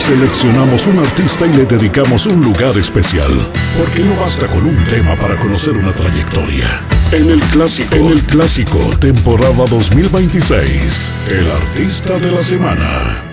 Seleccionamos un artista y le dedicamos un lugar especial, porque no basta con un tema para conocer una trayectoria. En el clásico, temporada 2026, el artista de la semana.